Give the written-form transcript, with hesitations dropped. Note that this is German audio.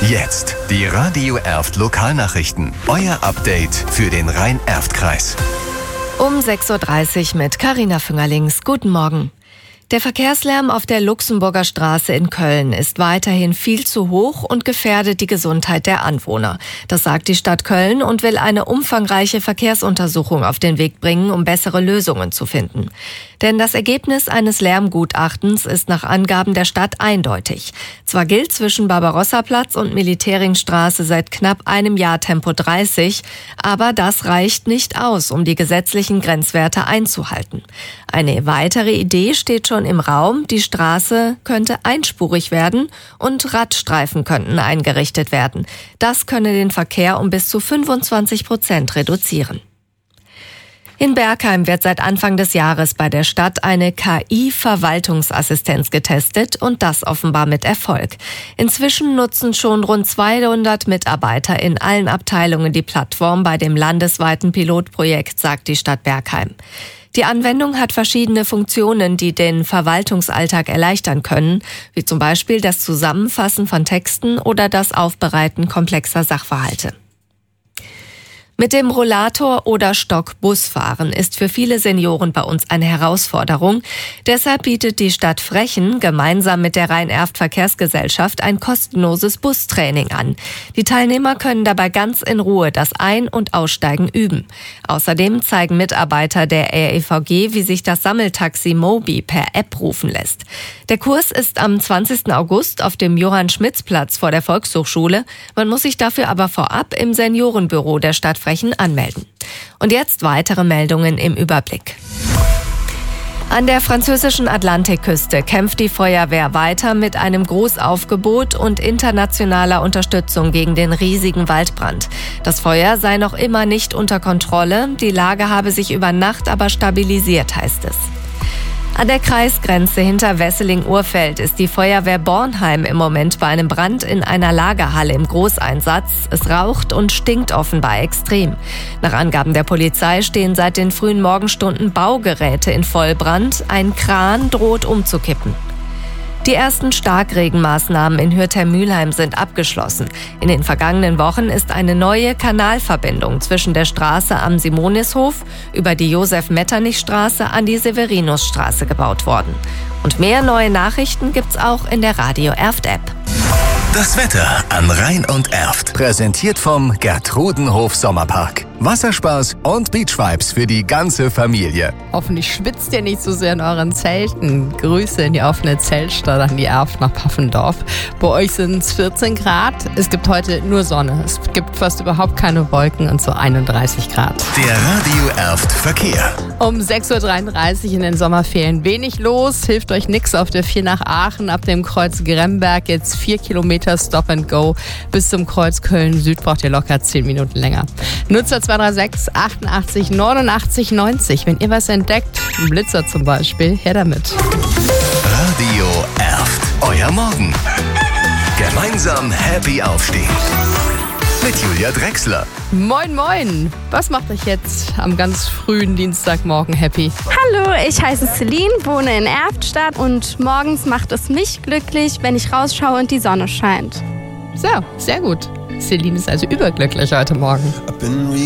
Jetzt die Radio Erft Lokalnachrichten. Euer Update für den Rhein-Erft-Kreis. Um 6.30 Uhr mit Carina Füngerlings. Guten Morgen. Der Verkehrslärm auf der Luxemburger Straße in Köln ist weiterhin viel zu hoch und gefährdet die Gesundheit der Anwohner. Das sagt die Stadt Köln und will eine umfangreiche Verkehrsuntersuchung auf den Weg bringen, um bessere Lösungen zu finden. Denn das Ergebnis eines Lärmgutachtens ist nach Angaben der Stadt eindeutig. Zwar gilt zwischen Barbarossaplatz und Militäringstraße seit knapp einem Jahr Tempo 30, aber das reicht nicht aus, um die gesetzlichen Grenzwerte einzuhalten. Eine weitere Idee steht schon im Raum. Die Straße könnte einspurig werden und Radstreifen könnten eingerichtet werden. Das könne den Verkehr um bis zu 25% reduzieren. In Bergheim wird seit Anfang des Jahres bei der Stadt eine KI-Verwaltungsassistenz getestet und das offenbar mit Erfolg. Inzwischen nutzen schon rund 200 Mitarbeiter in allen Abteilungen die Plattform bei dem landesweiten Pilotprojekt, sagt die Stadt Bergheim. Die Anwendung hat verschiedene Funktionen, die den Verwaltungsalltag erleichtern können, wie zum Beispiel das Zusammenfassen von Texten oder das Aufbereiten komplexer Sachverhalte. Mit dem Rollator oder Stock Bus fahren ist für viele Senioren bei uns eine Herausforderung. Deshalb bietet die Stadt Frechen gemeinsam mit der Rhein-Erft-Verkehrsgesellschaft ein kostenloses Bustraining an. Die Teilnehmer können dabei ganz in Ruhe das Ein- und Aussteigen üben. Außerdem zeigen Mitarbeiter der REVG, wie sich das Sammeltaxi Mobi per App rufen lässt. Der Kurs ist am 20. August auf dem Johann-Schmitz-Platz vor der Volkshochschule. Man muss sich dafür aber vorab im Seniorenbüro der Stadt Frechen anmelden. Und jetzt weitere Meldungen im Überblick. An der französischen Atlantikküste kämpft die Feuerwehr weiter mit einem Großaufgebot und internationaler Unterstützung gegen den riesigen Waldbrand. Das Feuer sei noch immer nicht unter Kontrolle. Die Lage habe sich über Nacht aber stabilisiert, heißt es. An der Kreisgrenze hinter Wesseling-Urfeld ist die Feuerwehr Bornheim im Moment bei einem Brand in einer Lagerhalle im Großeinsatz. Es raucht und stinkt offenbar extrem. Nach Angaben der Polizei stehen seit den frühen Morgenstunden Baugeräte in Vollbrand. Ein Kran droht umzukippen. Die ersten Starkregenmaßnahmen in Hürther-Mülheim sind abgeschlossen. In den vergangenen Wochen ist eine neue Kanalverbindung zwischen der Straße am Simonishof über die Josef-Metternich-Straße an die Severinusstraße gebaut worden. Und mehr neue Nachrichten gibt's auch in der Radio Erft-App. Das Wetter an Rhein und Erft. Präsentiert vom Gertrudenhof Sommerpark. Wasserspaß und Beachvibes für die ganze Familie. Hoffentlich schwitzt ihr nicht so sehr in euren Zelten. Grüße in die offene Zeltstadt an die Erft nach Paffendorf. Bei euch sind es 14 Grad. Es gibt heute nur Sonne. Es gibt fast überhaupt keine Wolken und so 31 Grad. Der Radio Erft Verkehr. Um 6.33 Uhr in den Sommerferien wenig los. Hilft euch nix auf der 4 nach Aachen ab dem Kreuz Gremberg. Jetzt 4 Kilometer Stop and Go. Bis zum Kreuz Köln Süd braucht ihr locker 10 Minuten länger. Nutzer 236 88 89 90. Wenn ihr was entdeckt, ein Blitzer zum Beispiel, her damit. Radio Erft. Euer Morgen. Gemeinsam happy aufstehen. Mit Julia Drechsler. Moin, moin. Was macht euch jetzt am ganz frühen Dienstagmorgen happy? Hallo, ich heiße Celine, wohne in Erftstadt und morgens macht es mich glücklich, wenn ich rausschaue und die Sonne scheint. So, sehr gut. Celine ist also überglücklich heute Morgen.